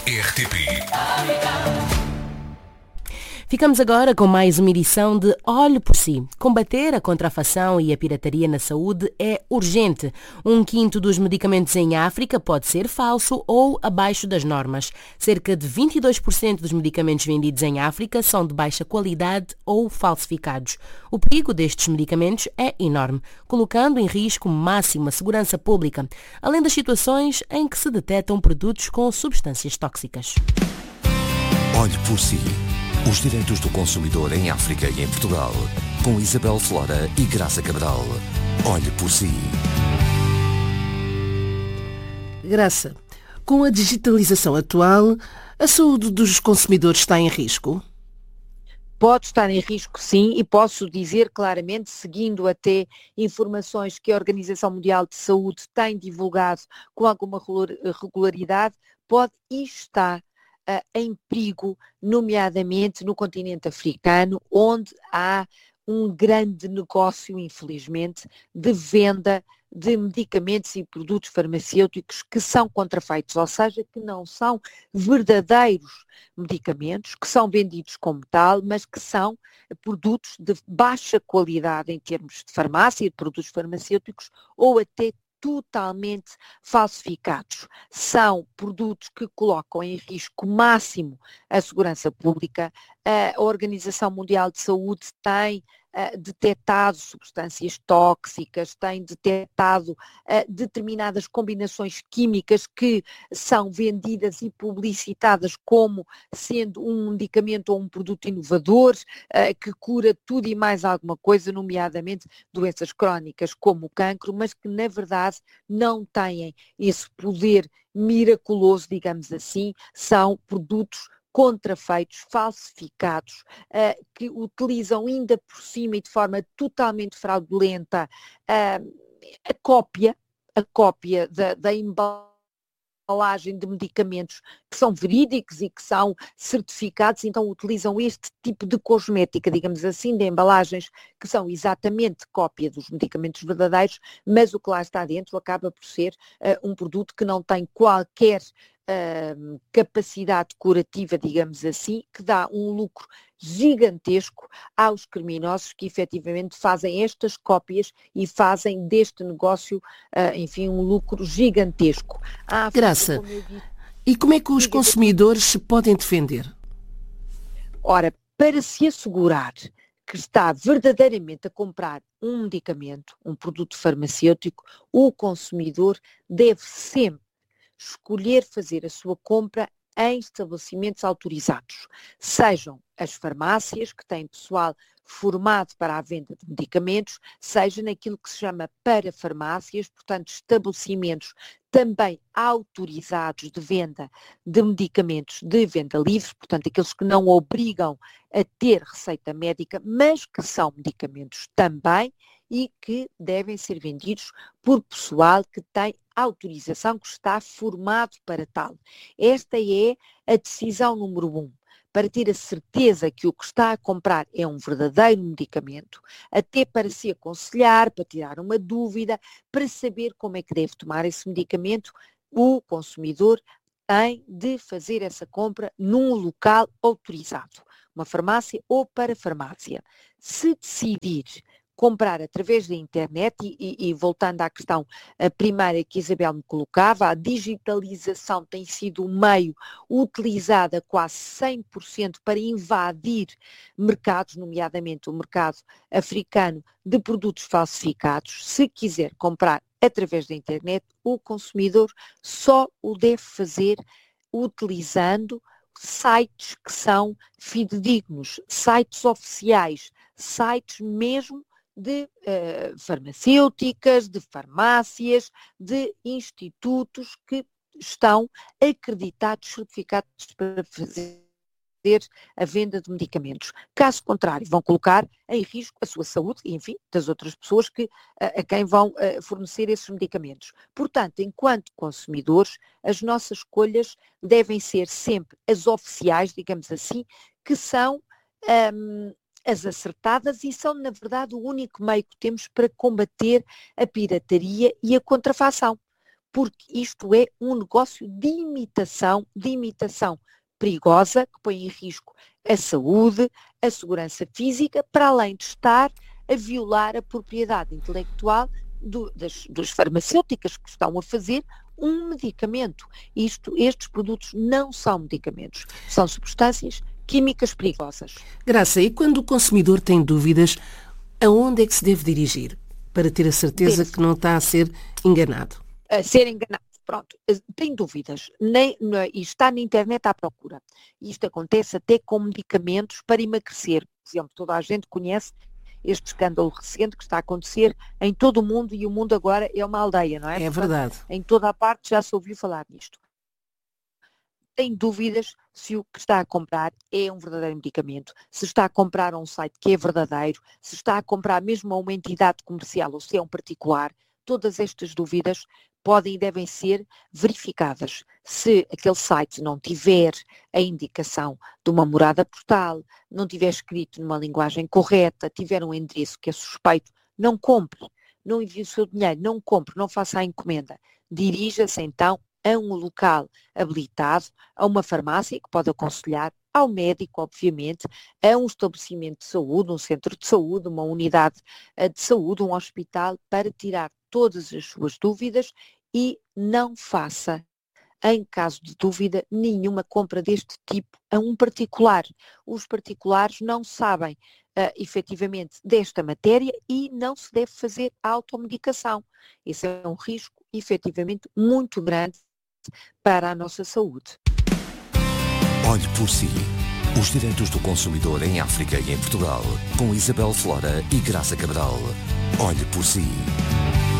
RTP. Ficamos agora com mais uma edição de Olhe por Si. Combater a contrafação e a pirataria na saúde é urgente. 1/5 dos medicamentos em África pode ser falso ou abaixo das normas. Cerca de 22% dos medicamentos vendidos em África são de baixa qualidade ou falsificados. O perigo destes medicamentos é enorme, colocando em risco máximo a segurança pública, além das situações em que se detectam produtos com substâncias tóxicas. Olhe por Si. Os direitos do consumidor em África e em Portugal. Com Isabel Flora e Graça Cabral. Olhe por Si. Graça, com a digitalização atual, a saúde dos consumidores está em risco? Pode estar em risco, sim, e posso dizer claramente, seguindo até informações que a Organização Mundial de Saúde tem divulgado com alguma regularidade, pode e está em perigo, nomeadamente no continente africano, onde há um grande negócio, infelizmente, de venda de medicamentos e produtos farmacêuticos que são contrafeitos, ou seja, que não são verdadeiros medicamentos, que são vendidos como tal, mas que são produtos de baixa qualidade em termos de farmácia e de produtos farmacêuticos, ou até totalmente falsificados. São produtos que colocam em risco máximo a segurança pública. A Organização Mundial de Saúde tem detectado substâncias tóxicas, tem detectado determinadas combinações químicas que são vendidas e publicitadas como sendo um medicamento ou um produto inovador, que cura tudo e mais alguma coisa, nomeadamente doenças crónicas como o cancro, mas que na verdade não têm esse poder miraculoso, digamos assim, são produtos contrafeitos, falsificados, que utilizam ainda por cima e de forma totalmente fraudulenta a cópia da embalagem de medicamentos que são verídicos e que são certificados, então utilizam este tipo de cosmética, digamos assim, de embalagens que são exatamente cópia dos medicamentos verdadeiros, mas o que lá está dentro acaba por ser um produto que não tem qualquer capacidade curativa, digamos assim, que dá um lucro gigantesco aos criminosos que efetivamente fazem estas cópias e fazem deste negócio, enfim, um lucro gigantesco. Graça, e como é que os consumidores se podem defender? Ora, para se assegurar que está verdadeiramente a comprar um medicamento, um produto farmacêutico, o consumidor deve sempre escolher fazer a sua compra em estabelecimentos autorizados, sejam as farmácias, que têm pessoal formado para a venda de medicamentos, seja naquilo que se chama parafarmácias, portanto estabelecimentos também autorizados de venda de medicamentos de venda livre, portanto aqueles que não obrigam a ter receita médica, mas que são medicamentos também e que devem ser vendidos por pessoal que tem autorização, que está formado para tal. Esta é a decisão número 1, para ter a certeza que o que está a comprar é um verdadeiro medicamento, até para se aconselhar, para tirar uma dúvida, para saber como é que deve tomar esse medicamento, o consumidor tem de fazer essa compra num local autorizado, uma farmácia ou parafarmácia. Se decidir comprar através da internet e voltando à questão primeira que a Isabel me colocava, a digitalização tem sido um meio utilizado a quase 100% para invadir mercados, nomeadamente o mercado africano de produtos falsificados. Se quiser comprar através da internet, o consumidor só o deve fazer utilizando sites que são fidedignos, sites oficiais, sites mesmo de farmacêuticas, de farmácias, de institutos que estão acreditados, certificados para fazer a venda de medicamentos. Caso contrário, vão colocar em risco a sua saúde e, enfim, das outras pessoas a quem vão fornecer esses medicamentos. Portanto, enquanto consumidores, as nossas escolhas devem ser sempre as oficiais, digamos assim, que são as acertadas e são, na verdade, o único meio que temos para combater a pirataria e a contrafação. porque isto é um negócio de imitação perigosa, que põe em risco a saúde, a segurança física, para além de estar a violar a propriedade intelectual das farmacêuticas que estão a fazer um medicamento. Estes produtos não são medicamentos, são substâncias químicas perigosas. Graça, e quando o consumidor tem dúvidas, aonde é que se deve dirigir para ter a certeza que não está a ser enganado? A ser enganado. Pronto, tem dúvidas e está na internet à procura. Isto acontece até com medicamentos para emagrecer. Por exemplo, toda a gente conhece este escândalo recente que está a acontecer em todo o mundo, e o mundo agora é uma aldeia, não é? É verdade. Em toda a parte já se ouviu falar nisto. Tem dúvidas se o que está a comprar é um verdadeiro medicamento, se está a comprar a um site que é verdadeiro, se está a comprar mesmo a uma entidade comercial ou se é um particular. Todas estas dúvidas podem e devem ser verificadas. Se aquele site não tiver a indicação de uma morada postal, não tiver escrito numa linguagem correta, tiver um endereço que é suspeito, não compre, não envie o seu dinheiro, não compre, não faça a encomenda. Dirija-se então a um local habilitado, a uma farmácia que pode aconselhar, ao médico, obviamente, a um estabelecimento de saúde, um centro de saúde, uma unidade de saúde, um hospital, para tirar todas as suas dúvidas e não faça, em caso de dúvida, nenhuma compra deste tipo a um particular. Os particulares não sabem efetivamente desta matéria e não se deve fazer a automedicação. Esse é um risco efetivamente muito grande para a nossa saúde. Olhe por si. Os direitos do consumidor em África e em Portugal, com Isabel Flora e Graça Cabral. Olhe por si.